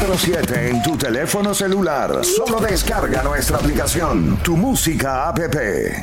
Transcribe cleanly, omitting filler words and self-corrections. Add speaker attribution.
Speaker 1: 24/7 en tu teléfono celular. Solo descarga nuestra aplicación, Tu Música app.